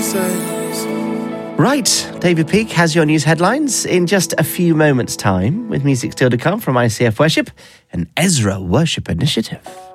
Right, David Peake has your news headlines in just a few moments' time, with music still to come from ICF Worship and Ezra Worship Initiative.